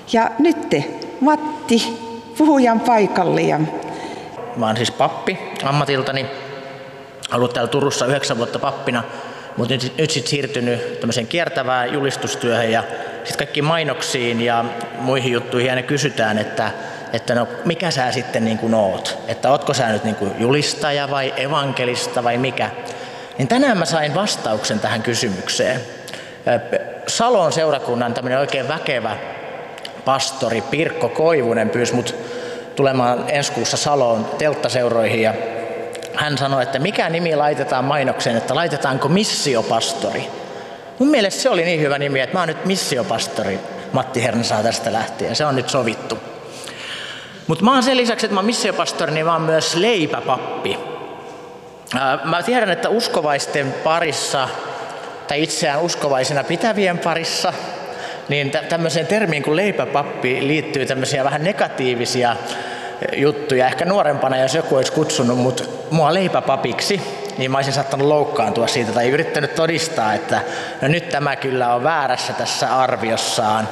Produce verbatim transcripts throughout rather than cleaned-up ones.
Ja nyt te, Matti, puhujan paikalle. Ja... Mä oon siis pappi ammatiltani. Ollut täällä Turussa yhdeksän vuotta pappina, mutta nyt, nyt sitten siirtynyt tämmöiseen kiertävään julistustyöhön ja sitten kaikkiin mainoksiin ja muihin juttuihin aina kysytään, että, että no mikä sä sitten niin kuin oot? Että ootko sä nyt niin kuin julistaja vai evankelista vai mikä? Niin tänään mä sain vastauksen tähän kysymykseen. Salon seurakunnan tämmöinen oikein väkevä pastori Pirkko Koivunen pyysi mut tulemaan ensi kuussa Saloon telttaseuroihin ja hän sanoi, että mikä nimi laitetaan mainokseen, että laitetaanko missiopastori. Mun mielestä se oli niin hyvä nimi, että mä oon nyt missiopastori Matti Hernesaa tästä lähtien. Se on nyt sovittu. Mutta mä oon sen lisäksi, että mä oon missiopastori, niin mä oon myös leipäpappi. Mä tiedän, että uskovaisten parissa, tai itseään uskovaisena pitävien parissa, niin tämmöiseen termiin kuin leipäpappi liittyy tämmöisiä vähän negatiivisia juttuja. Ehkä nuorempana, jos joku olisi kutsunut mut mua leipäpapiksi, niin mä olisin saattanut loukkaantua siitä tai yrittänyt todistaa, että no nyt tämä kyllä on väärässä tässä arviossaan.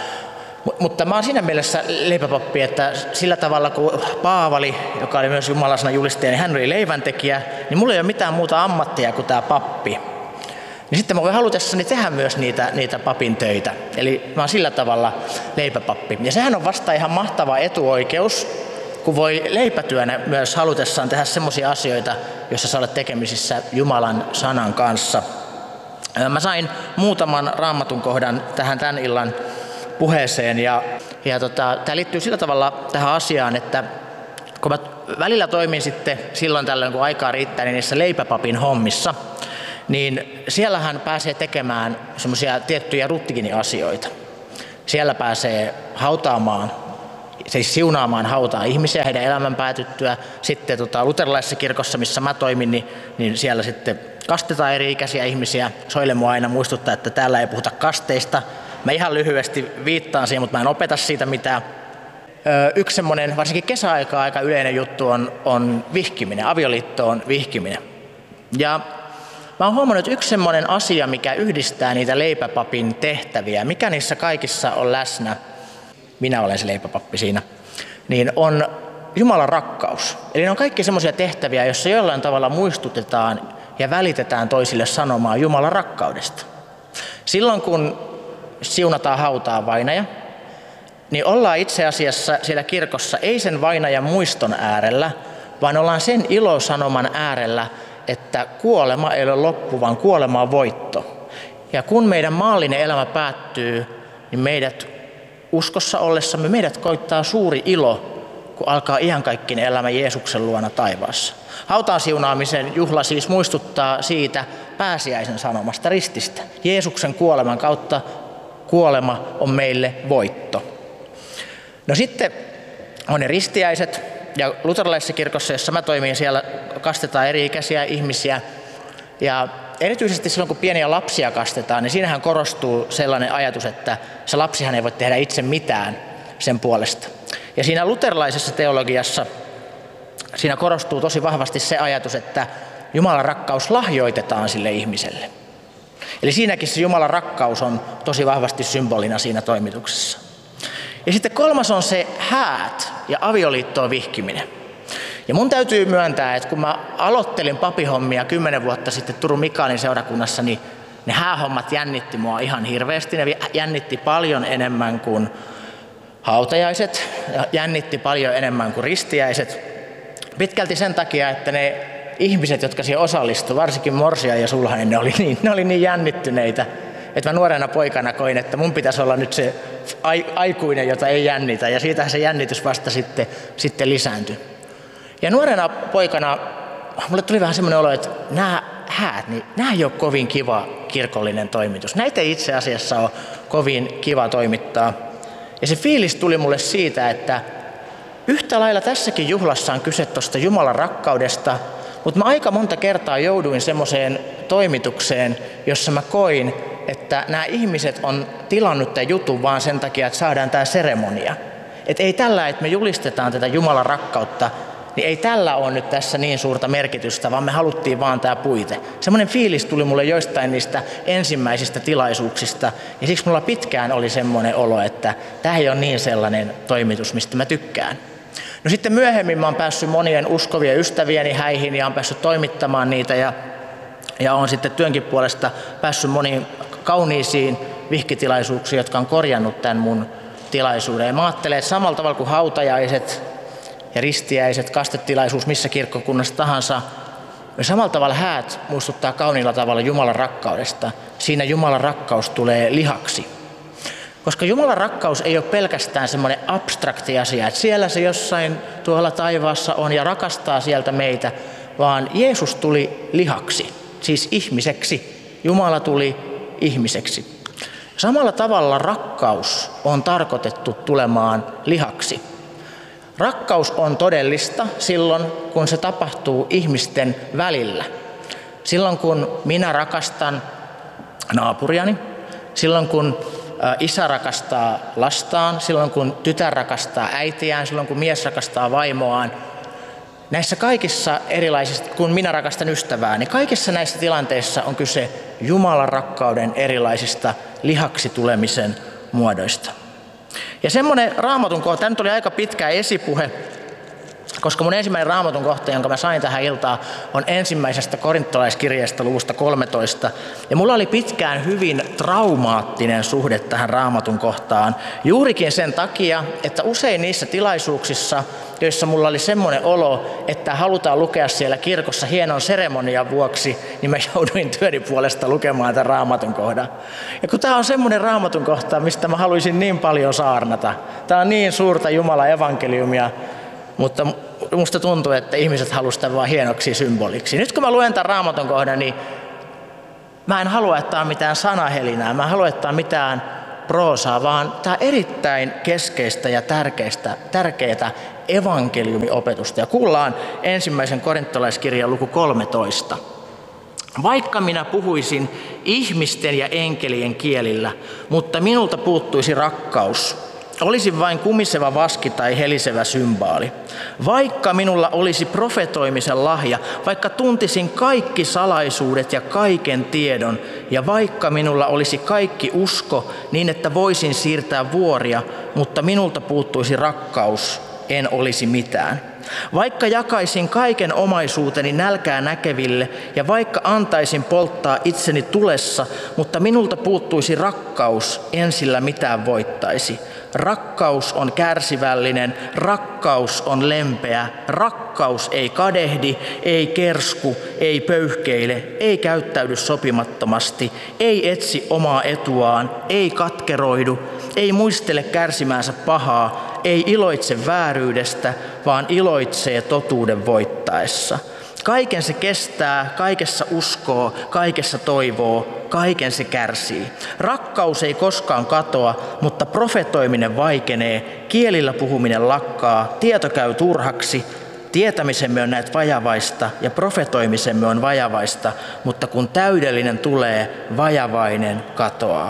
Mutta mä oon siinä mielessä leipäpappi, että sillä tavalla kuin Paavali, joka oli myös Jumalan julistaja, niin hän oli leiväntekijä, niin mulla ei ole mitään muuta ammattia kuin tämä pappi. Niin sitten mä voin halutessani tehdä myös niitä, niitä papin töitä. Eli mä oon sillä tavalla leipäpappi. Ja sehän on vasta ihan mahtava etuoikeus, kun voi leipätyönä myös halutessaan tehdä semmoisia asioita, joissa sä olet tekemisissä Jumalan sanan kanssa. Mä sain muutaman raamatun kohdan tähän tämän illan puheeseen ja, ja tota, tämä liittyy sillä tavalla tähän asiaan, että kun mä välillä toimin sitten silloin tällöin, kun aikaa riittää, niin niissä leipäpapin hommissa, niin siellähän pääsee tekemään semmoisia tiettyjä rutiiniasioita. Siellä pääsee hautaamaan, siis siunaamaan hautaa ihmisiä heidän elämän päätyttyä. Sitten tota, luterilaisessa kirkossa, missä mä toimin, niin, niin siellä sitten kastetaan eri-ikäisiä ihmisiä. Soile mua aina muistuttaa, että täällä ei puhuta kasteista. Mä ihan lyhyesti viittaan siihen, mutta mä en opeta siitä mitään. Öö, yksi semmoinen, varsinkin kesäaikaa aika yleinen juttu on, on vihkiminen, avioliittoon vihkiminen. Ja mä oon huomannut, että yksi semmoinen asia, mikä yhdistää niitä leipäpapin tehtäviä, mikä niissä kaikissa on läsnä, minä olen se leipäpappi siinä, niin on Jumalan rakkaus. Eli ne on kaikki semmoisia tehtäviä, joissa jollain tavalla muistutetaan ja välitetään toisille sanomaa Jumalan rakkaudesta. Silloin kun siunataan hautaa vainaja, niin ollaan itse asiassa siellä kirkossa ei sen vainajan muiston äärellä, vaan ollaan sen ilosanoman äärellä, että kuolema ei ole loppu, vaan kuolema on voitto. Ja kun meidän maallinen elämä päättyy, niin meidät uskossa ollessamme meidät koittaa suuri ilo, kun alkaa iankaikkinen elämä Jeesuksen luona taivaassa. Hautaan siunaamisen juhla siis muistuttaa siitä pääsiäisen sanomasta rististä. Jeesuksen kuoleman kautta kuolema on meille voitto. No sitten on ne ristiäiset, ja luterilaisessa kirkossa, jossa mä toimin, siellä kastetaan eri-ikäisiä ihmisiä. Ja erityisesti silloin, kun pieniä lapsia kastetaan, niin siinähän korostuu sellainen ajatus, että se lapsihan ei voi tehdä itse mitään sen puolesta. Ja siinä luterilaisessa teologiassa siinä korostuu tosi vahvasti se ajatus, että Jumalan rakkaus lahjoitetaan sille ihmiselle. Eli siinäkin se Jumalan rakkaus on tosi vahvasti symbolina siinä toimituksessa. Ja sitten kolmas on se häät ja avioliittoon vihkiminen. Ja mun täytyy myöntää, että kun mä aloittelin papihommia kymmenen vuotta sitten Turun Mikaelin seurakunnassa, niin ne häähommat jännitti mua ihan hirveästi. Ne jännitti paljon enemmän kuin hautajaiset, jännitti paljon enemmän kuin ristiäiset. Pitkälti sen takia, että ne ihmiset, jotka siihen osallistuivat, varsinkin Morsia ja Sulhanen, ne oli niin, ne oli niin jännittyneitä, että mä nuorena poikana koin, että mun pitäisi olla nyt se aikuinen, jota ei jännitä, ja siitähän se jännitys vasta sitten, sitten lisääntyi. Ja nuorena poikana mulle tuli vähän semmoinen olo, että nämä häät, niin nämä ei ole kovin kiva kirkollinen toimitus. Näitä ei itse asiassa ole kovin kiva toimittaa. Ja se fiilis tuli mulle siitä, että yhtä lailla tässäkin juhlassa on kyse tuosta Jumalan rakkaudesta, mutta mä aika monta kertaa jouduin semmoiseen toimitukseen, jossa mä koin, että nämä ihmiset on tilannut tämän jutun vaan sen takia, että saadaan tämä seremonia. Että ei tällä, että me julistetaan tätä Jumalan rakkautta, niin ei tällä ole nyt tässä niin suurta merkitystä, vaan me haluttiin vaan tämä puite. Semmoinen fiilis tuli mulle joistain niistä ensimmäisistä tilaisuuksista, ja siksi mulla pitkään oli semmoinen olo, että tämä ei ole niin sellainen toimitus, mistä mä tykkään. No sitten myöhemmin mä oon päässyt monien uskovien ystävieni häihin ja oon päässyt toimittamaan niitä, ja, ja oon sitten työnkin puolesta päässyt moniin kauniisiin vihkitilaisuuksiin, jotka on korjannut tämän mun tilaisuuden. Ja mä ajattelen, että samalla tavalla kuin hautajaiset ja ristiäiset, kastetilaisuus missä kirkkokunnassa tahansa, ja samalla tavalla häät muistuttaa kauniilla tavalla Jumalan rakkaudesta. Siinä Jumalan rakkaus tulee lihaksi. Koska Jumalan rakkaus ei ole pelkästään semmoinen abstrakti asia, että siellä se jossain tuolla taivaassa on ja rakastaa sieltä meitä, vaan Jeesus tuli lihaksi, siis ihmiseksi. Jumala tuli ihmiseksi. Samalla tavalla rakkaus on tarkoitettu tulemaan lihaksi. Rakkaus on todellista silloin, kun se tapahtuu ihmisten välillä. Silloin, kun minä rakastan naapuriani, silloin, kun isä rakastaa lastaan, silloin, kun tytär rakastaa äitiään, silloin, kun mies rakastaa vaimoaan. Näissä kaikissa erilaisissa, kun minä rakastan ystävää, niin kaikissa näissä tilanteissa on kyse Jumalan rakkauden erilaisista lihaksi tulemisen muodoista. Ja semmoinen Raamatun kohta, tämä nyt oli aika pitkä esipuhe, koska mun ensimmäinen Raamatun kohta, jonka mä sain tähän iltaan, on ensimmäisestä korintolaiskirjeestä luvusta kolmetoista. Ja mulla oli pitkään hyvin traumaattinen suhde tähän Raamatun kohtaan. Juurikin sen takia, että usein niissä tilaisuuksissa, joissa mulla oli semmoinen olo, että halutaan lukea siellä kirkossa hienon seremonian vuoksi, niin mä jouduin työni puolesta lukemaan tämän Raamatun kohdan. Ja kun tämä on semmoinen Raamatun kohta, mistä mä haluaisin niin paljon saarnata. Tämä on niin suurta Jumalan evankeliumia, mutta musta tuntuu, että ihmiset haluaisivat tämän vaan hienoksi symboliksi. Nyt kun mä luen tämän Raamatun kohdan, niin mä en halua, että tämä on mitään sanahelinää, mä en halua, että tämä on mitään proosaa, vaan tämä on erittäin keskeistä ja tärkeistä, tärkeää evankeliumiopetusta. Ja kuullaan ensimmäisen korintolaiskirjan luku kolmetoista. Vaikka minä puhuisin ihmisten ja enkelien kielillä, mutta minulta puuttuisi rakkaus, olisin vain kumiseva vaski tai helisevä symbaali. Vaikka minulla olisi profetoimisen lahja, vaikka tuntisin kaikki salaisuudet ja kaiken tiedon, ja vaikka minulla olisi kaikki usko niin, että voisin siirtää vuoria, mutta minulta puuttuisi rakkaus, en olisi mitään. Vaikka jakaisin kaiken omaisuuteni nälkää näkeville ja vaikka antaisin polttaa itseni tulessa, mutta minulta puuttuisi rakkaus, en sillä mitään voittaisi. Rakkaus on kärsivällinen, rakkaus on lempeä, rakkaus ei kadehdi, ei kersku, ei pöyhkeile, ei käyttäydy sopimattomasti, ei etsi omaa etuaan, ei katkeroidu, ei muistele kärsimäänsä pahaa, ei iloitse vääryydestä, vaan iloitsee totuuden voittaessa. Kaiken se kestää, kaikessa uskoo, kaikessa toivoo, kaiken se kärsii. Rakkaus ei koskaan katoa, mutta profetoiminen vaikenee, kielillä puhuminen lakkaa, tieto käy turhaksi, tietämisemme on näet vajavaista ja profetoimisemme on vajavaista, mutta kun täydellinen tulee, vajavainen katoaa.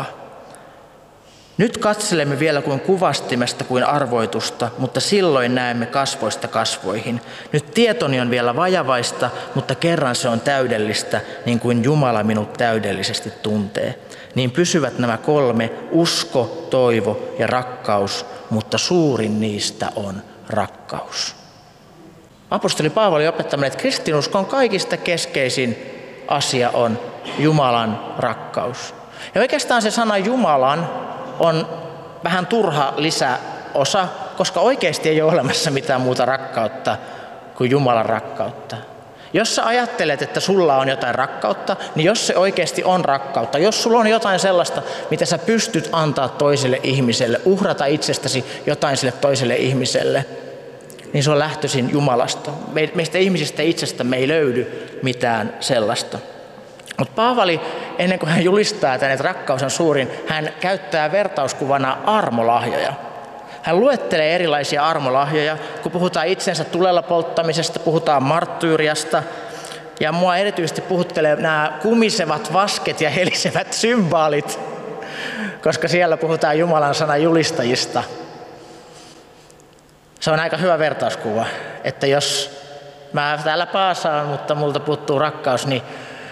Nyt katselemme vielä kuin kuvastimesta kuin arvoitusta, mutta silloin näemme kasvoista kasvoihin. Nyt tietoni on vielä vajavaista, mutta kerran se on täydellistä, niin kuin Jumala minut täydellisesti tuntee. Niin pysyvät nämä kolme, usko, toivo ja rakkaus, mutta suurin niistä on rakkaus. Apostoli Paavali opettaminen, että kristinuskon kaikista keskeisin asia on Jumalan rakkaus. Ja oikeastaan se sana Jumalan on vähän turha lisäosa, koska oikeasti ei ole olemassa mitään muuta rakkautta kuin Jumalan rakkautta. Jos sä ajattelet, että sulla on jotain rakkautta, niin jos se oikeasti on rakkautta, jos sulla on jotain sellaista, mitä sä pystyt antaa toiselle ihmiselle, uhrata itsestäsi jotain sille toiselle ihmiselle, niin se on lähtöisin Jumalasta. Meistä ihmisistä itsestämme ei löydy mitään sellaista. Mutta Paavali, ennen kuin hän julistaa tänne, että rakkaus on suurin, hän käyttää vertauskuvana armolahjoja. Hän luettelee erilaisia armolahjoja, kun puhutaan itsensä tulella polttamisesta, puhutaan marttyyriasta. Ja mua erityisesti puhuttelee nämä kumisevat vasket ja helisevät symbaalit, koska siellä puhutaan Jumalan sanan julistajista. Se on aika hyvä vertauskuva, että jos mä täällä paasaan, mutta multa puuttuu rakkaus, niin,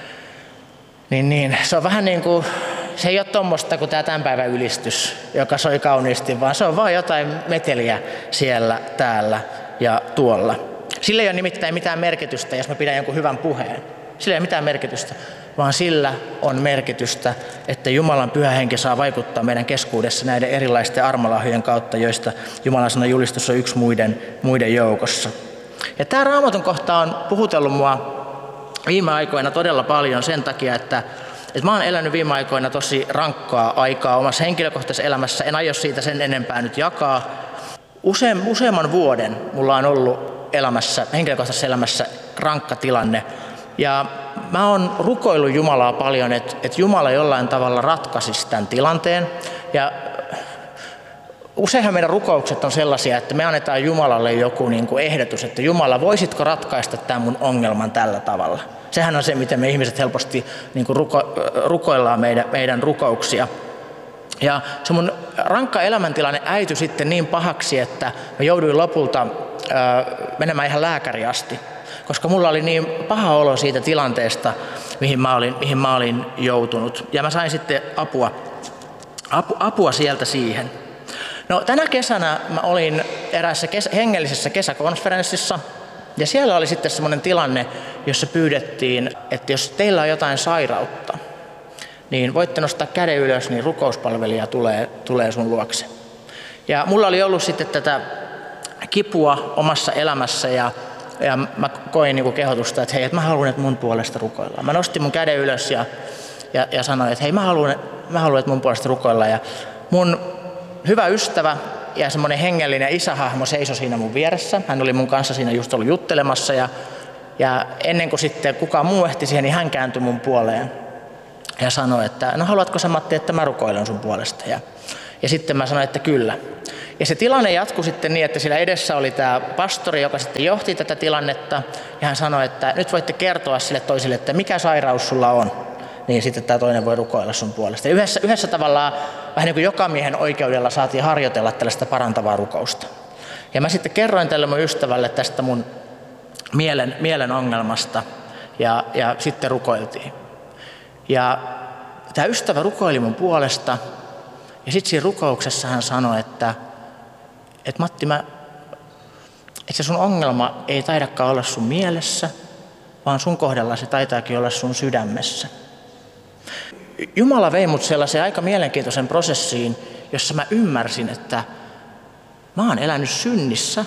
niin, niin se on vähän niin kuin, se ei ole tommoista kuin tämä tämän päivän ylistys, joka soi kauniisti, vaan se on vaan jotain meteliä siellä, täällä ja tuolla. Sillä ei ole nimittäin mitään merkitystä, jos mä pidän jonkun hyvän puheen. Sillä ei ole mitään merkitystä, vaan sillä on merkitystä, että Jumalan Pyhä Henki saa vaikuttaa meidän keskuudessa näiden erilaisten armolahjojen kautta, joista Jumalan sanan julistus on yksi muiden, muiden joukossa. Ja tämä Raamatun kohta on puhutellut mua viime aikoina todella paljon sen takia, että, että mä oon elänyt viime aikoina tosi rankkaa aikaa omassa henkilökohtaisessa elämässä. En aio siitä sen enempää nyt jakaa. Usein, useamman vuoden mulla on ollut elämässä, henkilökohtaisessa elämässä rankka tilanne. Ja mä oon rukoillut Jumalaa paljon, että, että Jumala jollain tavalla ratkaisisi tämän tilanteen. Ja useinhan meidän rukoukset on sellaisia, että me annetaan Jumalalle joku niin kuin ehdotus, että Jumala, voisitko ratkaista tämän mun ongelman tällä tavalla? Sehän on se, miten me ihmiset helposti niin kuin ruko, rukoillaan meidän, meidän rukouksia. Ja se mun rankka elämäntilanne äityi sitten niin pahaksi, että mä jouduin lopulta ää, menemään ihan lääkäriin asti. Koska mulla oli niin paha olo siitä tilanteesta, mihin mä olin, mihin mä olin joutunut. Ja mä sain sitten apua, apu, apua sieltä siihen. No, tänä kesänä mä olin eräässä kesä, hengellisessä kesäkonferenssissa. Ja siellä oli sitten semmoinen tilanne, jossa pyydettiin, että jos teillä on jotain sairautta, niin voitte nostaa käden ylös, niin rukouspalvelija tulee, tulee sun luokse. Ja mulla oli ollut sitten tätä kipua omassa elämässä ja Ja mä koin niin kuin kehotusta, että hei, että mä haluan, että mun puolesta rukoillaan. Mä nostin mun käden ylös ja, ja, ja sanoin, että hei, mä haluan, mä haluan, että mun puolesta rukoillaan. Ja mun hyvä ystävä ja semmoinen hengellinen isähahmo seisoi siinä mun vieressä. Hän oli mun kanssa siinä just ollut juttelemassa. Ja, ja ennen kuin sitten kukaan muu ehti siihen, niin hän kääntyi mun puoleen ja sanoi, että no haluatko sä, Matti, että mä rukoilen sun puolesta. Ja, ja sitten mä sanoin, että kyllä. Ja se tilanne jatkui sitten niin, että siellä edessä oli tämä pastori, joka sitten johti tätä tilannetta. Ja hän sanoi, että nyt voitte kertoa sille toiselle, että mikä sairaus sulla on. Niin sitten tämä toinen voi rukoilla sun puolesta. Ja yhdessä, yhdessä tavallaan vähän niin kuin joka miehen oikeudella saatiin harjoitella tällaista parantavaa rukousta. Ja mä sitten kerroin tälle mun ystävälle tästä mun mielen, mielen ongelmasta. Ja, ja sitten rukoiltiin. Ja tämä ystävä rukoili mun puolesta. Ja sitten siinä rukouksessa hän sanoi, että että Matti, mä, että se sun ongelma ei taidakaan olla sun mielessä, vaan sun kohdalla se taitaakin olla sun sydämessä. Jumala vei mut sellaiseen aika mielenkiintoisen prosessiin, jossa mä ymmärsin, että mä oon elänyt synnissä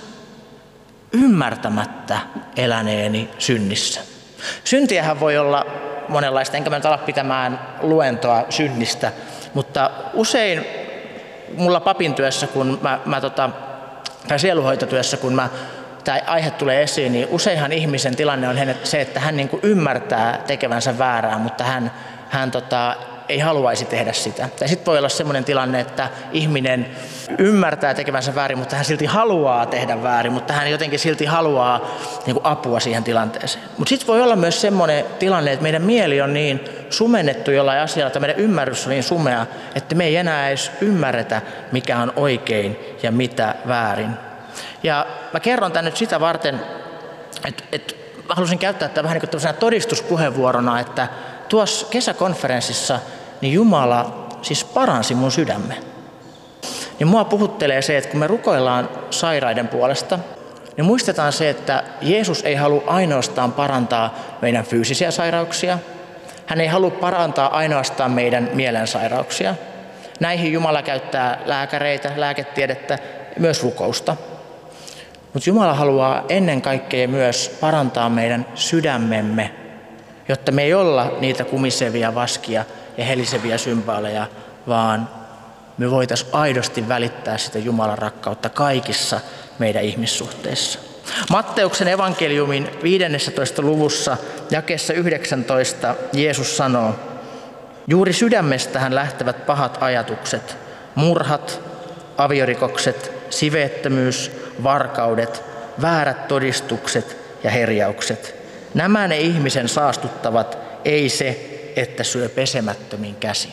ymmärtämättä eläneeni synnissä. Syntiähän voi olla monenlaista, enkä mä nyt ala pitämään luentoa synnistä, mutta usein mulla papin työssä, kun mä, mä tota, tai sielunhoitotyössä, kun mä, tämä aihe tulee esiin, niin useinhan ihmisen tilanne on se, että hän niin kuin ymmärtää tekevänsä väärää, mutta hän, hän tota, ei haluaisi tehdä sitä. Tai sitten voi olla sellainen tilanne, että ihminen ymmärtää tekevänsä väärin, mutta hän silti haluaa tehdä väärin, mutta hän jotenkin silti haluaa niin kuin apua siihen tilanteeseen. Mutta sitten voi olla myös sellainen tilanne, että meidän mieli on niin sumennettu jollain asialla, että meidän ymmärrys on niin sumea, että me ei enää edes ymmärretä, mikä on oikein ja mitä väärin. Ja mä kerron tämän nyt sitä varten, että, että mä halusin käyttää tätä vähän niin kuin todistuspuheenvuorona, että tuossa kesäkonferenssissa niin Jumala siis paransi mun sydämme. Niin mua puhuttelee se, että kun me rukoillaan sairaiden puolesta, niin muistetaan se, että Jeesus ei halua ainoastaan parantaa meidän fyysisiä sairauksia. Hän ei halua parantaa ainoastaan meidän mielensairauksia. Näihin Jumala käyttää lääkäreitä, lääketiedettä, myös rukousta. Mutta Jumala haluaa ennen kaikkea myös parantaa meidän sydämemme, jotta me ei olla niitä kumisevia vaskia ja heliseviä symbaaleja, vaan me voitaisiin aidosti välittää sitä Jumalan rakkautta kaikissa meidän ihmissuhteissa. Matteuksen evankeliumin viidennessätoista luvussa jakeessa yhdeksäntoista Jeesus sanoo, juuri sydämestähän lähtevät pahat ajatukset, murhat, aviorikokset, siveettömyys, varkaudet, väärät todistukset ja herjaukset. Nämä ne ihmisen saastuttavat, ei se, että syö pesemättömin käsin.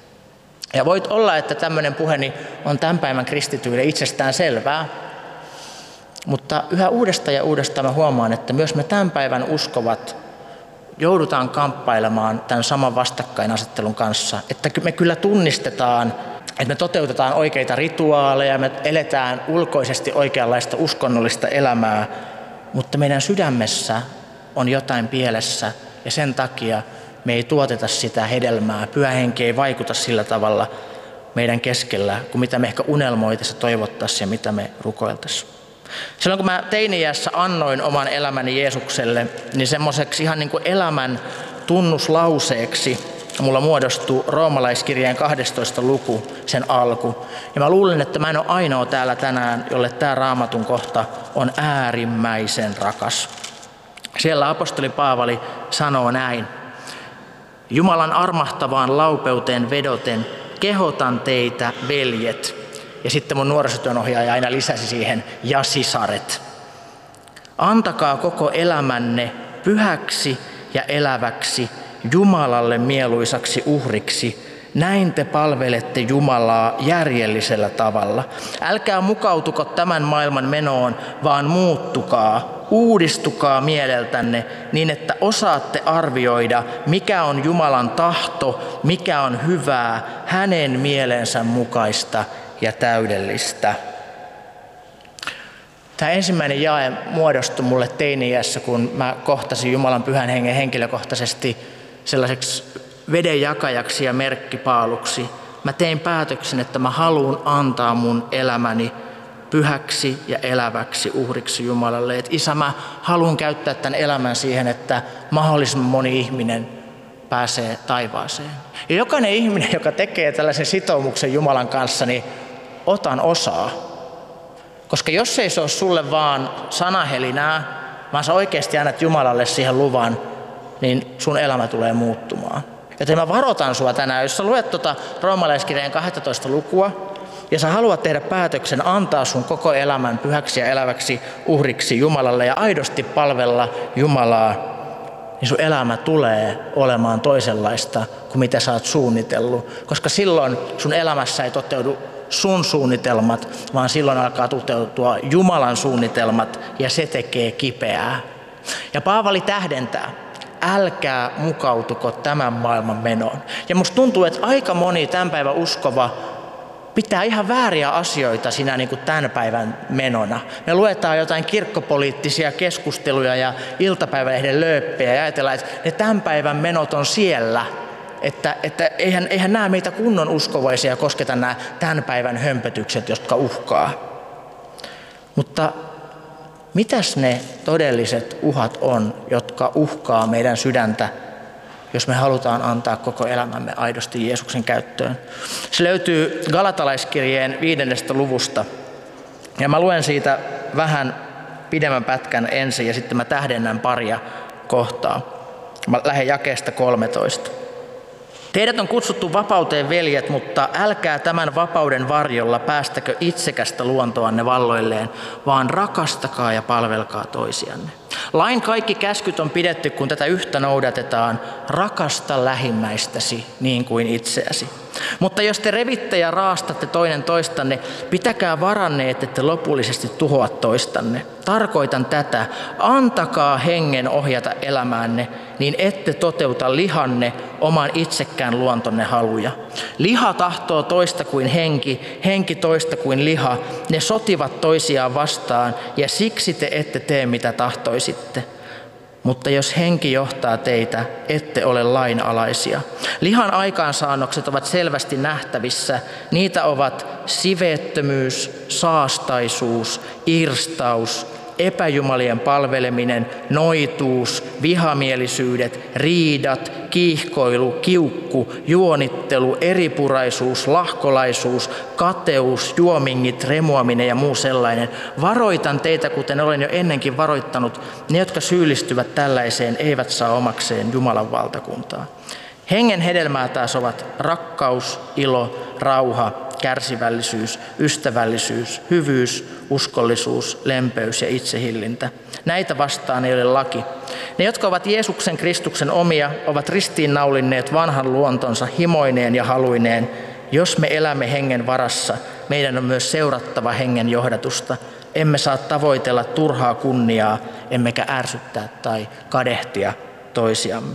Ja voit olla, että tämmöinen puheeni on tämän päivän kristityille itsestään selvää. Mutta yhä uudestaan ja uudestaan mä huomaan, että myös me tämän päivän uskovat joudutaan kamppailemaan tämän saman vastakkainasettelun kanssa. Että me kyllä tunnistetaan, että me toteutetaan oikeita rituaaleja, me eletään ulkoisesti oikeanlaista uskonnollista elämää, mutta meidän sydämessä on jotain pielessä ja sen takia me ei tuoteta sitä hedelmää. Pyhä Henki ei vaikuta sillä tavalla meidän keskellä kuin mitä me ehkä unelmoitaisiin, toivottaisiin ja mitä me rukoiltaisiin. Silloin kun mä teini-iässä annoin oman elämäni Jeesukselle, niin semmoiseksi ihan niin kuin elämän tunnuslauseeksi mulla muodostui Roomalaiskirjeen kahdestoista luku, sen alku. Ja mä luulen, että mä en ole ainoa täällä tänään, jolle tämä Raamatun kohta on äärimmäisen rakas. Siellä apostoli Paavali sanoo näin. Jumalan armahtavaan laupeuteen vedoten kehotan teitä, veljet. Ja sitten mun nuorisotyönohjaaja aina lisäsi siihen, ja sisaret. Antakaa koko elämänne pyhäksi ja eläväksi, Jumalalle mieluisaksi uhriksi. Näin te palvelette Jumalaa järjellisellä tavalla. Älkää mukautuko tämän maailman menoon, vaan muuttukaa, uudistukaa mieleltänne niin, että osaatte arvioida, mikä on Jumalan tahto, mikä on hyvää, hänen mielensä mukaista ja täydellistä. Tämä ensimmäinen jae muodostui mulle teini-iässä, kun mä kohtasin Jumalan Pyhän Hengen henkilökohtaisesti sellaiseksi vedenjakajaksi ja merkkipaaluksi. Mä tein päätöksen, että mä haluan antaa mun elämäni pyhäksi ja eläväksi uhriksi Jumalalle. Et isä, mä haluan käyttää tämän elämän siihen, että mahdollisimman moni ihminen pääsee taivaaseen. Ja jokainen ihminen, joka tekee tällaisen sitoumuksen Jumalan kanssa, niin otan osaa. Koska jos ei se ole sulle vaan sanahelinää, vaan sä oikeasti annat Jumalalle siihen luvan, niin sun elämä tulee muuttumaan. Joten mä varoitan sua tänään, jos sä luet tuota Roomalaiskirjeen kahdestoista lukua, ja sä haluat tehdä päätöksen antaa sun koko elämän pyhäksi ja eläväksi uhriksi Jumalalle ja aidosti palvella Jumalaa, niin sun elämä tulee olemaan toisenlaista kuin mitä sä oot suunnitellut. Koska silloin sun elämässä ei toteudu sun suunnitelmat, vaan silloin alkaa toteutua Jumalan suunnitelmat ja se tekee kipeää. Ja Paavali tähdentää, älkää mukautuko tämän maailman menoon. Ja musta tuntuu, että aika moni tämän päivän uskova pitää ihan vääriä asioita siinä niin kuin tämän päivän menona. Me luetaan jotain kirkkopoliittisia keskusteluja ja iltapäivälehden lööppejä ja ajatellaan, että ne tämän päivän menot on siellä. Että, että eihän, eihän nämä meitä kunnon uskovaisia kosketa nämä tämän päivän hömpötykset, jotka uhkaa. Mutta mitäs ne todelliset uhat on, jotka uhkaa meidän sydäntä, jos me halutaan antaa koko elämämme aidosti Jeesuksen käyttöön? Se löytyy Galatalaiskirjeen viidennestä luvusta. Ja mä luen siitä vähän pidemmän pätkän ensin ja sitten mä tähdennän paria kohtaa. Mä lähden jakeesta kolmetoista. Teidät on kutsuttu vapauteen, veljet, mutta älkää tämän vapauden varjolla päästäkö itsekästä luontoanne valloilleen, vaan rakastakaa ja palvelkaa toisianne. Lain kaikki käskyt on pidetty, kun tätä yhtä noudatetaan, rakasta lähimmäistäsi niin kuin itseäsi. Mutta jos te revitte ja raastatte toinen toistanne, pitäkää varanne, että te lopullisesti tuhoa toistanne. Tarkoitan tätä, antakaa hengen ohjata elämäänne, niin ette toteuta lihanne oman itsekään luontonne haluja. Liha tahtoo toista kuin henki, henki toista kuin liha. Ne sotivat toisiaan vastaan ja siksi te ette tee mitä tahtoisitte. Mutta jos henki johtaa teitä, ette ole lainalaisia. Lihan aikaansaannokset ovat selvästi nähtävissä. Niitä ovat siveettömyys, saastaisuus, irstaus, epäjumalien palveleminen, noituus, vihamielisyydet, riidat, kiihkoilu, kiukku, juonittelu, eripuraisuus, lahkolaisuus, kateus, juomingit, remuaminen ja muu sellainen. Varoitan teitä, kuten olen jo ennenkin varoittanut, ne, jotka syyllistyvät tällaiseen, eivät saa omakseen Jumalan valtakuntaa. Hengen hedelmää taas ovat rakkaus, ilo, rauha, kärsivällisyys, ystävällisyys, hyvyys, uskollisuus, lempeys ja itsehillintä. Näitä vastaan ei ole laki. Ne, jotka ovat Jeesuksen Kristuksen omia, ovat ristiinnaulinneet vanhan luontonsa himoineen ja haluineen. Jos me elämme hengen varassa, meidän on myös seurattava hengen johdatusta. emme saa tavoitella turhaa kunniaa, emmekä ärsyttää tai kadehtia toisiamme.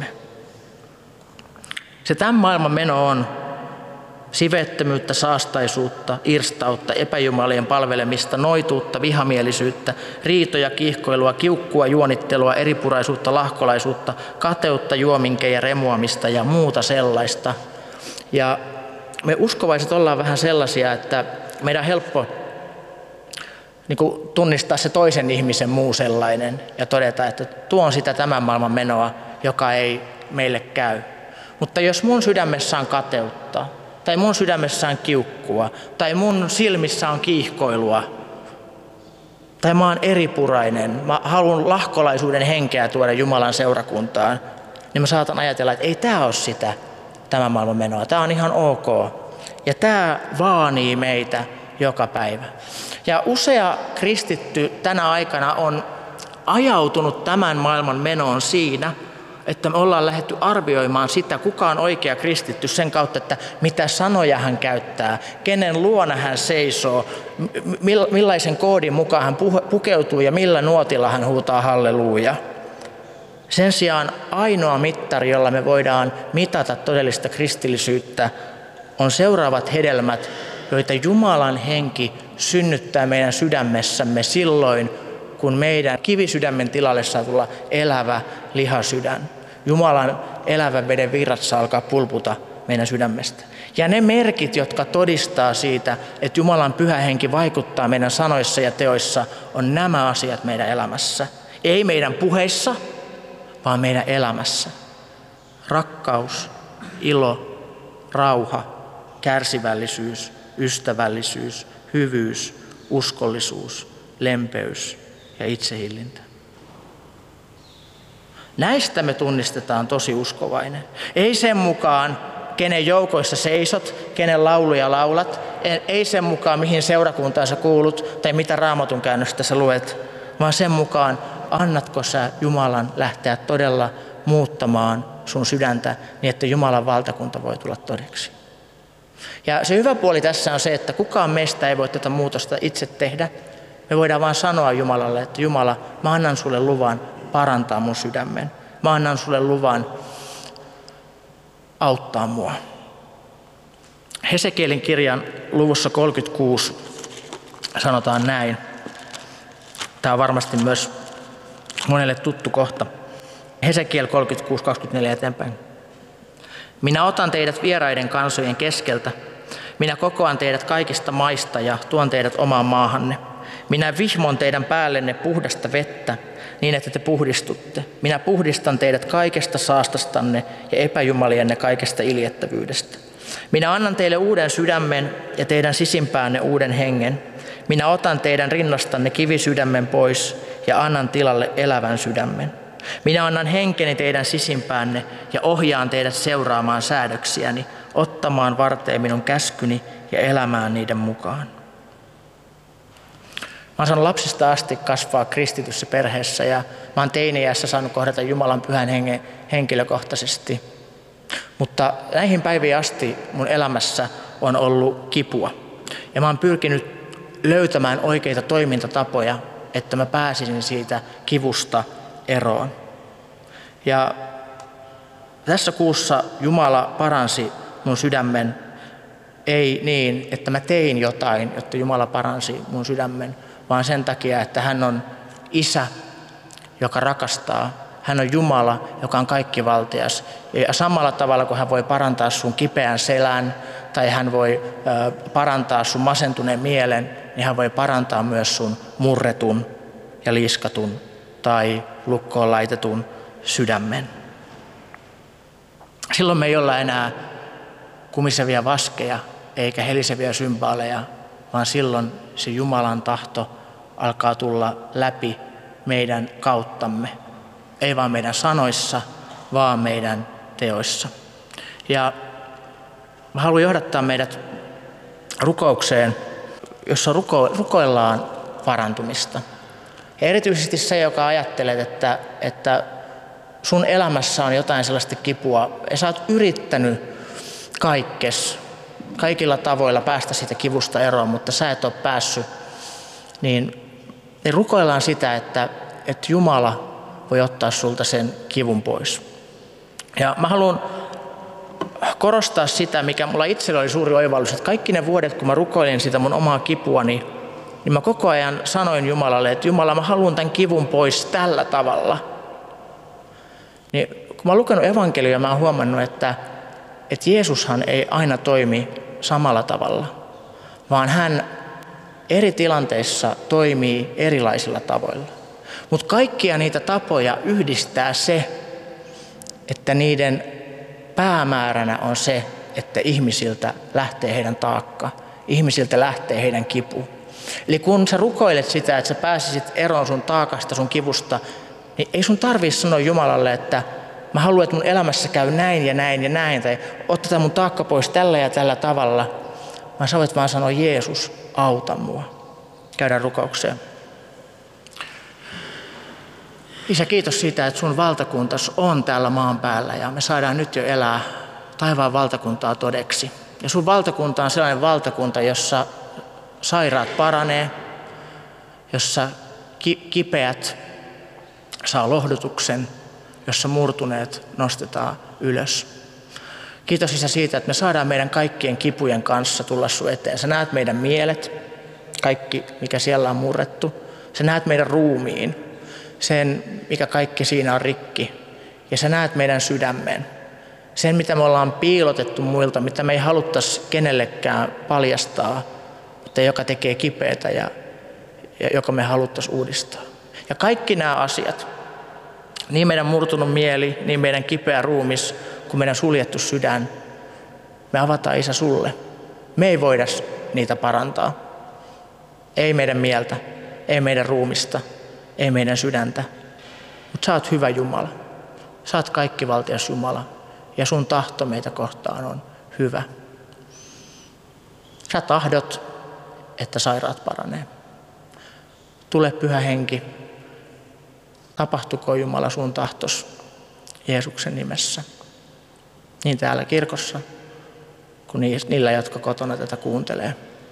Se tämän maailman meno on siveettömyyttä, saastaisuutta, irstautta, epäjumalien palvelemista, noituutta, vihamielisyyttä, riitoja, kiihkoilua, kiukkua, juonittelua, eripuraisuutta, lahkolaisuutta, kateutta, juominkeja, remuamista ja muuta sellaista. Ja me uskovaiset ollaan vähän sellaisia, että meidän on helppo niin kuin tunnistaa se toisen ihmisen muu sellainen ja todeta, että tuo on sitä tämän maailman menoa, joka ei meille käy. Mutta jos mun sydämessä on kateutta, tai mun sydämessä on kiukkua, tai mun silmissä on kiihkoilua, tai mä oon eripurainen, mä haluan lahkolaisuuden henkeä tuoda Jumalan seurakuntaan, niin mä saatan ajatella, että ei tää ole sitä tämän maailman menoa, tää on ihan ok. Ja tää vaanii meitä joka päivä. Ja usea kristitty tänä aikana on ajautunut tämän maailman menoon siinä, että me ollaan lähdetty arvioimaan sitä, kuka on oikea kristitty sen kautta, että mitä sanoja hän käyttää, kenen luona hän seisoo, millaisen koodin mukaan hän pukeutuu ja millä nuotilla hän huutaa halleluuja. Sen sijaan ainoa mittari, jolla me voidaan mitata todellista kristillisyyttä, on seuraavat hedelmät, joita Jumalan henki synnyttää meidän sydämessämme silloin, kun meidän kivisydämen tilalle saa tulla elävä lihasydän. Jumalan elävän veden virrat saa alkaa pulputa meidän sydämestä. Ja ne merkit, jotka todistaa siitä, että Jumalan pyhä henki vaikuttaa meidän sanoissa ja teoissa, on nämä asiat meidän elämässä. Ei meidän puheissa, vaan meidän elämässä. Rakkaus, ilo, rauha, kärsivällisyys, ystävällisyys, hyvyys, uskollisuus, lempeys ja itsehillintä. Näistä me tunnistetaan tosi uskovainen. Ei sen mukaan, kenen joukoissa seisot, kenen lauluja laulat, ei sen mukaan, mihin seurakuntaan sä kuulut tai mitä Raamatun käännöstä sä luet, vaan sen mukaan, annatko sä Jumalan lähteä todella muuttamaan sun sydäntä niin, että Jumalan valtakunta voi tulla todeksi. Ja se hyvä puoli tässä on se, että kukaan meistä ei voi tätä muutosta itse tehdä. Me voidaan vaan sanoa Jumalalle, että Jumala, mä annan sulle luvan parantaa mun sydämen. Mä annan sulle luvan auttaa mua. Hesekielin kirjan luvussa kolmekymmentäkuusi sanotaan näin. Tämä on varmasti myös monelle tuttu kohta. Hesekiel kolmekymmentäkuusi kaksikymmentäneljä eteenpäin. Minä otan teidät vieraiden kansojen keskeltä. Minä kokoan teidät kaikista maista ja tuon teidät omaan maahanne. Minä vihmon teidän päällenne puhdasta vettä, niin että te puhdistutte. Minä puhdistan teidät kaikesta saastastanne ja epäjumalienne kaikesta iljettävyydestä. Minä annan teille uuden sydämen ja teidän sisimpäänne uuden hengen. Minä otan teidän rinnastanne kivisydämen pois ja annan tilalle elävän sydämen. Minä annan henkeni teidän sisimpäänne ja ohjaan teidät seuraamaan säädöksiäni, ottamaan varteen minun käskyni ja elämään niiden mukaan. Mä oon saanut lapsista asti kasvaa kristityssä perheessä ja mä oon teini-iässä saanut kohdata Jumalan pyhän hengen henkilökohtaisesti. Mutta näihin päiviin asti mun elämässä on ollut kipua. Ja mä oon pyrkinyt löytämään oikeita toimintatapoja, että mä pääsisin siitä kivusta eroon. Ja tässä kuussa Jumala paransi mun sydämen, ei niin, että mä tein jotain, jotta Jumala paransi mun sydämen, vaan sen takia, että hän on isä, joka rakastaa. Hän on Jumala, joka on kaikkivaltias. Ja samalla tavalla, kun hän voi parantaa sun kipeän selän tai hän voi parantaa sun masentuneen mielen, niin hän voi parantaa myös sun murretun ja liiskatun tai lukkoon laitetun sydämen. Silloin me ei olla enää kumisevia vaskeja eikä heliseviä symbaaleja, vaan silloin se Jumalan tahto alkaa tulla läpi meidän kauttamme. Ei vaan meidän sanoissa, vaan meidän teoissa. Ja mä haluan johdattaa meidät rukoukseen, jossa ruko, rukoillaan parantumista. Ja erityisesti se, joka ajattelet, että, että sun elämässä on jotain sellaista kipua, ja sä oot yrittänyt kaikkes, kaikilla tavoilla päästä siitä kivusta eroon, mutta sä et ole päässyt, niin niin rukoillaan sitä, että, että Jumala voi ottaa sulta sen kivun pois. Ja mä haluan korostaa sitä, mikä mulla itsellä oli suuri oivallus, että kaikki ne vuodet, kun mä rukoilin sitä mun omaa kipuani, niin mä koko ajan sanoin Jumalalle, että Jumala, mä haluan tämän kivun pois tällä tavalla. Niin kun mä oon lukenut evankeliumia, mä oon huomannut, että, että Jeesushan ei aina toimi samalla tavalla, vaan hän eri tilanteissa toimii erilaisilla tavoilla. Mutta kaikkia niitä tapoja yhdistää se, että niiden päämääränä on se, että ihmisiltä lähtee heidän taakka, ihmisiltä lähtee heidän kipu. Eli kun sä rukoilet sitä, että sä pääsisit eroon sun taakasta, sun kivusta, niin ei sun tarvitse sanoa Jumalalle, että mä haluan, että mun elämässä käy näin ja näin ja näin, tai otetaan mun taakka pois tällä ja tällä tavalla, vaan sä voit vaan sanoa, Jeesus, auta mua. Käydään rukoukseen. Isä, kiitos siitä, että sun valtakuntas on täällä maan päällä ja me saadaan nyt jo elää taivaan valtakuntaa todeksi. Ja sun valtakunta on sellainen valtakunta, jossa sairaat paranee, jossa ki- kipeät saa lohdutuksen, jossa murtuneet nostetaan ylös. Kiitos Isä siitä, että me saadaan meidän kaikkien kipujen kanssa tulla sun eteen. Sä näet meidän mielet, kaikki mikä siellä on murrettu. Sä näet meidän ruumiin, sen mikä kaikki siinä on rikki. Ja sä näet meidän sydämen, sen mitä me ollaan piilotettu muilta, mitä me ei haluttaisi kenellekään paljastaa, mutta joka tekee kipeätä ja, ja joka me haluttaisiin uudistaa. Ja kaikki nämä asiat, niin meidän murtunut mieli, niin meidän kipeä ruumis, kuin meidän suljettu sydän, me avataan Isä sulle. Me ei voida niitä parantaa. Ei meidän mieltä, ei meidän ruumista, ei meidän sydäntä. Mutta sä oot hyvä Jumala. Sä oot kaikkivaltias Jumala. Ja sun tahto meitä kohtaan on hyvä. Sä tahdot, että sairaat paranee. Tule Pyhä Henki. Tapahtuko Jumala sun tahtos Jeesuksen nimessä. Niin täällä kirkossa kuin niillä, jotka kotona tätä kuuntelee.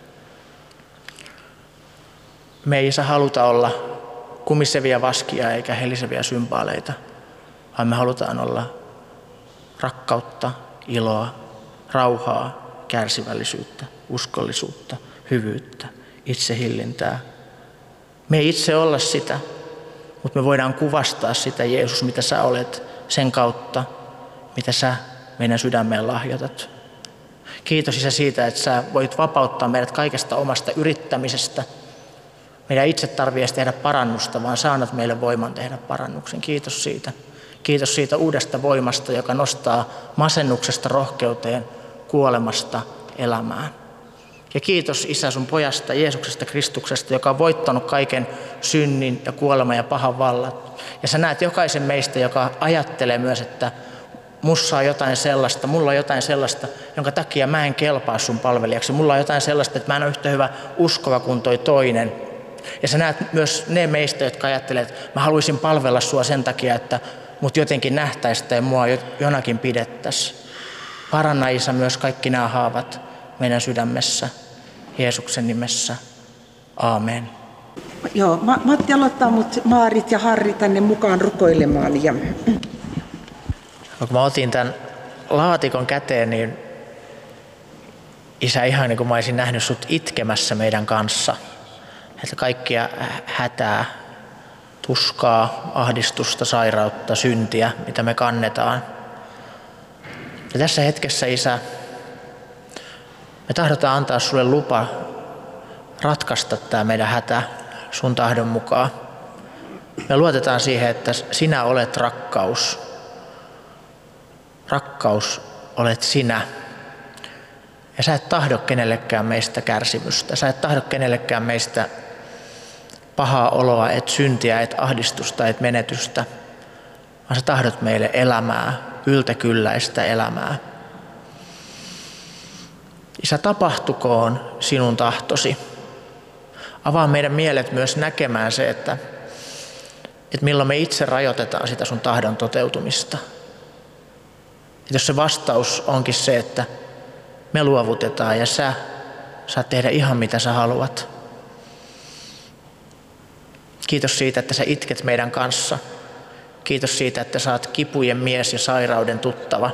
Me ei Isä haluta olla kumisevia vaskia eikä heliseviä symbaaleita, vaan me halutaan olla rakkautta, iloa, rauhaa, kärsivällisyyttä, uskollisuutta, hyvyyttä, itsehillintää. Me ei itse olla sitä, mutta me voidaan kuvastaa sitä Jeesus, mitä sä olet sen kautta, mitä sä meidän sydämeen lahjoitat. Kiitos Isä siitä, että sä voit vapauttaa meidät kaikesta omasta yrittämisestä. Meidän ei itse tarvitse tehdä parannusta, vaan sä annat meille voiman tehdä parannuksen. Kiitos siitä. Kiitos siitä uudesta voimasta, joka nostaa masennuksesta rohkeuteen, kuolemasta elämään. Ja kiitos Isä sun pojasta Jeesuksesta Kristuksesta, joka on voittanut kaiken synnin ja kuoleman ja pahan vallat. Ja sä näet jokaisen meistä, joka ajattelee myös, että mussa on jotain sellaista, mulla on jotain sellaista, jonka takia mä en kelpaa sun palvelijaksi. Mulla on jotain sellaista, että mä en ole yhtä hyvä uskova kuin toi toinen. Ja sä näet myös ne meistä, jotka ajattelee, että mä haluaisin palvella sua sen takia, että mut jotenkin nähtäisi tai mua jonakin pidettäisiin. Paranna Isä myös kaikki nämä haavat meidän sydämessä, Jeesuksen nimessä. Aamen. Joo, Matti aloittaa mut Maarit ja Harri tänne mukaan rukoilemaan. Ja... No, kun mä otin tämän laatikon käteen, niin Isä, ihan niin kuin mä olisin nähnyt sut itkemässä meidän kanssa. Että kaikkia hätää, tuskaa, ahdistusta, sairautta, syntiä, mitä me kannetaan. Ja tässä hetkessä, Isä, me tahdotaan antaa sulle lupa ratkaista tämä meidän hätä sun tahdon mukaan. Me luotetaan siihen, että sinä olet rakkaus. Rakkaus olet sinä. Ja sä et tahdo kenellekään meistä kärsimystä. Sä et tahdo kenellekään meistä pahaa oloa, et syntiä, et ahdistusta, et menetystä. Vaan sä tahdot meille elämää, yltäkylläistä elämää. Isä, tapahtukoon sinun tahtosi. Avaa meidän mielet myös näkemään se, että, että milloin me itse rajoitetaan sitä sun tahdon toteutumista. Että jos se vastaus onkin se, että me luovutetaan ja sä saat tehdä ihan mitä sä haluat. Kiitos siitä, että sä itket meidän kanssa. Kiitos siitä, että sä oot kipujen mies ja sairauden tuttava.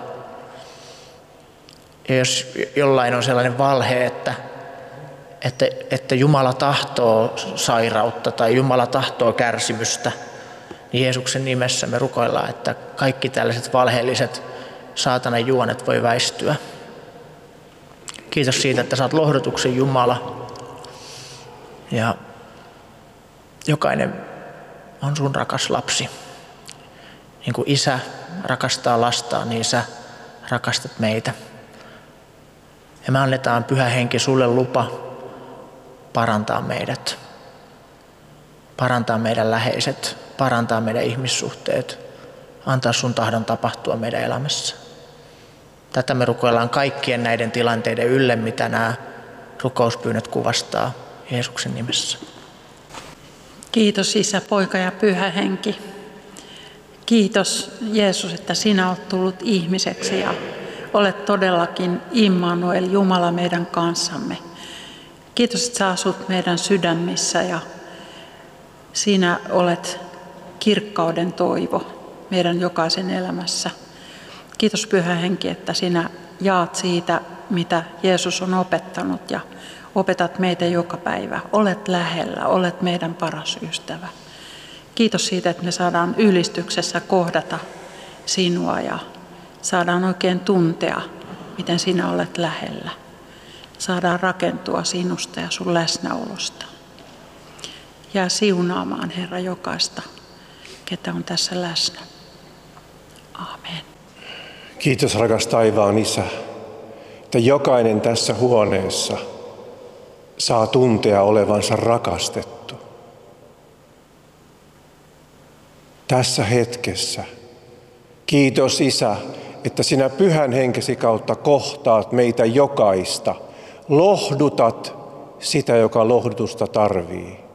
Ja jos jollain on sellainen valhe, että, että, että Jumala tahtoo sairautta tai Jumala tahtoo kärsimystä, niin Jeesuksen nimessä me rukoillaan, että kaikki tällaiset valheelliset saatanan juonet voi väistyä. Kiitos siitä, että sä oot lohdutuksen Jumala. Ja jokainen on sun rakas lapsi. Niin kuin isä rakastaa lastaan, niin sä rakastat meitä. Ja me annetaan Pyhä Henki sulle lupa parantaa meidät. Parantaa meidän läheiset, parantaa meidän ihmissuhteet, antaa sun tahdon tapahtua meidän elämässä. Tätä me rukoillaan kaikkien näiden tilanteiden ylle, mitä nämä rukouspyynnöt kuvastaa Jeesuksen nimessä. Kiitos Isä, Poika ja Pyhä Henki. Kiitos Jeesus, että sinä olet tullut ihmiseksi ja olet todellakin Immanuel, Jumala meidän kanssamme. Kiitos, että sä asut meidän sydämissä ja sinä olet kirkkauden toivo meidän jokaisen elämässä. Kiitos Pyhä Henki, että sinä jaat siitä, mitä Jeesus on opettanut ja opetat meitä joka päivä. Olet lähellä, olet meidän paras ystävä. Kiitos siitä, että me saadaan ylistyksessä kohdata sinua ja saadaan oikein tuntea, miten sinä olet lähellä. Saadaan rakentua sinusta ja sun läsnäolosta. Jää siunaamaan, Herra, jokaista, ketä on tässä läsnä. Aamen. Kiitos rakas taivaan Isä, että jokainen tässä huoneessa saa tuntea olevansa rakastettu. Tässä hetkessä. Kiitos Isä, että sinä Pyhän Henkesi kautta kohtaat meitä jokaista. Lohdutat sitä, joka lohdutusta tarvii.